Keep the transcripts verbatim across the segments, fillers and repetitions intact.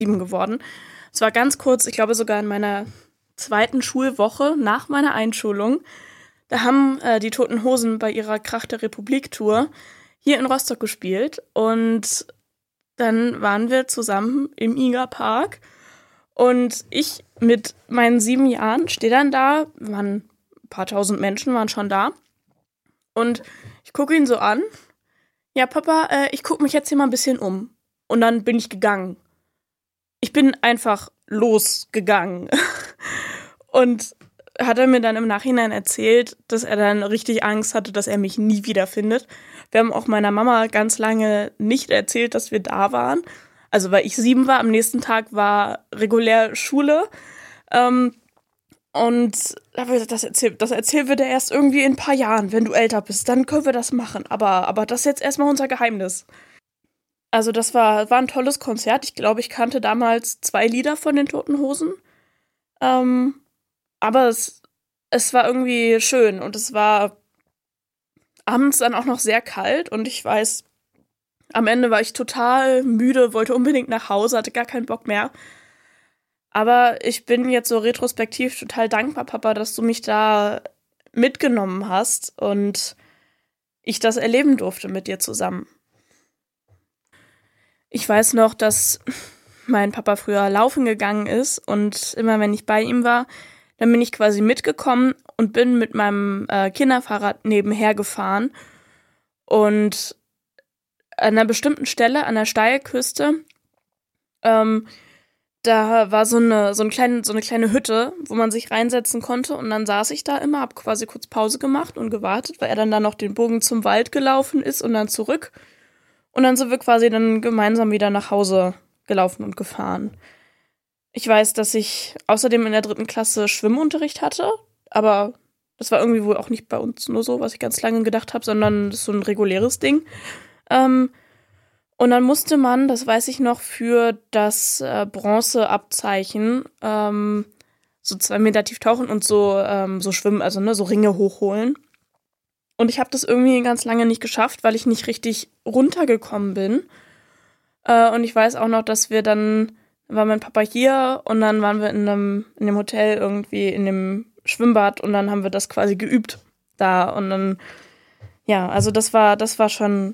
sieben geworden. Es war ganz kurz, ich glaube sogar in meiner zweiten Schulwoche nach meiner Einschulung. Da haben äh, die Toten Hosen bei ihrer Krach der Republik-Tour hier in Rostock gespielt. Und dann waren wir zusammen im Igerpark. Und ich mit meinen sieben Jahren stehe dann da, waren ein paar tausend Menschen waren schon da. Und ich gucke ihn so an. Ja, Papa, äh, ich gucke mich jetzt hier mal ein bisschen um. Und dann bin ich gegangen. Ich bin einfach losgegangen. Und hat er mir dann im Nachhinein erzählt, dass er dann richtig Angst hatte, dass er mich nie wiederfindet. Wir haben auch meiner Mama ganz lange nicht erzählt, dass wir da waren. Also weil ich sieben war, am nächsten Tag war regulär Schule. Ähm, und da habe ich gesagt, das erzählen das erzählen wir dir erst irgendwie in ein paar Jahren, wenn du älter bist. Dann können wir das machen. Aber, aber das ist jetzt erstmal unser Geheimnis. Also das war, war ein tolles Konzert. Ich glaube, ich kannte damals zwei Lieder von den Toten Hosen. Ähm, aber es, es war irgendwie schön. Und es war abends dann auch noch sehr kalt. Und ich weiß, am Ende war ich total müde, wollte unbedingt nach Hause, hatte gar keinen Bock mehr. Aber ich bin jetzt so retrospektiv total dankbar, Papa, dass du mich da mitgenommen hast und ich das erleben durfte mit dir zusammen. Ich weiß noch, dass mein Papa früher laufen gegangen ist und immer wenn ich bei ihm war, dann bin ich quasi mitgekommen und bin mit meinem äh, Kinderfahrrad nebenher gefahren. Und an einer bestimmten Stelle, an der Steilküste, ähm, da war so eine, so, eine kleine, so eine kleine Hütte, wo man sich reinsetzen konnte. Und dann saß ich da immer, hab quasi kurz Pause gemacht und gewartet, weil er dann da noch den Bogen zum Wald gelaufen ist und dann zurück. Und dann sind wir quasi dann gemeinsam wieder nach Hause gelaufen und gefahren. Ich weiß, dass ich außerdem in der dritten Klasse Schwimmunterricht hatte, aber das war irgendwie wohl auch nicht bei uns nur so, was ich ganz lange gedacht habe, sondern das ist so ein reguläres Ding. Ähm, und dann musste man, das weiß ich noch, für das äh, Bronzeabzeichen ähm, so zwei Meter tief tauchen und so, ähm, so schwimmen, also ne, so Ringe hochholen. Und ich habe das irgendwie ganz lange nicht geschafft, weil ich nicht richtig runtergekommen bin. Äh, und ich weiß auch noch, dass wir dann, war mein Papa hier und dann waren wir in einem, in dem Hotel irgendwie in dem Schwimmbad und dann haben wir das quasi geübt da. Und dann, ja, also das war, das war schon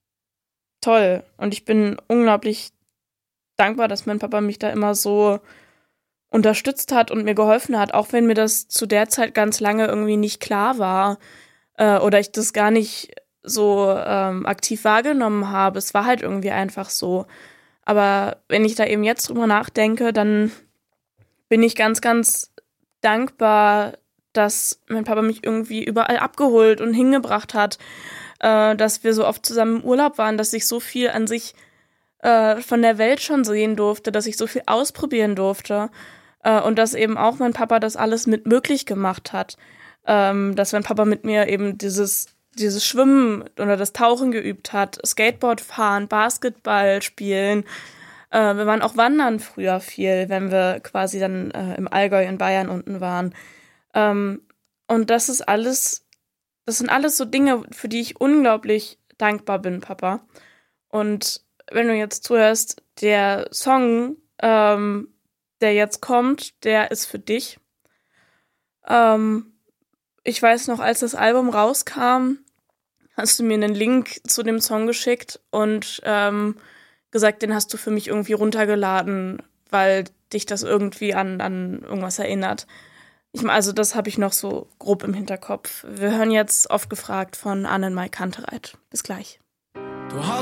toll. Und ich bin unglaublich dankbar, dass mein Papa mich da immer so unterstützt hat und mir geholfen hat, auch wenn mir das zu der Zeit ganz lange irgendwie nicht klar war äh, oder ich das gar nicht so ähm, aktiv wahrgenommen habe. Es war halt irgendwie einfach so. Aber wenn ich da eben jetzt drüber nachdenke, dann bin ich ganz, ganz dankbar, dass mein Papa mich irgendwie überall abgeholt und hingebracht hat, äh, dass wir so oft zusammen im Urlaub waren, dass ich so viel an sich äh, von der Welt schon sehen durfte, dass ich so viel ausprobieren durfte äh, und dass eben auch mein Papa das alles mit möglich gemacht hat, ähm, dass mein Papa mit mir eben dieses dieses Schwimmen oder das Tauchen geübt hat, Skateboard fahren, Basketball spielen. Äh, wir waren auch wandern früher viel, wenn wir quasi dann äh, im Allgäu in Bayern unten waren. Ähm, und das ist alles, das sind alles so Dinge, für die ich unglaublich dankbar bin, Papa. Und wenn du jetzt zuhörst, der Song, ähm, der jetzt kommt, der ist für dich. Ähm, ich weiß noch, als das Album rauskam, hast du mir einen Link zu dem Song geschickt und ähm, gesagt, den hast du für mich irgendwie runtergeladen, weil dich das irgendwie an, an irgendwas erinnert. Ich, also das habe ich noch so grob im Hinterkopf. Wir hören jetzt Oft gefragt von Annenmai Kantereit. Bis gleich. Du hast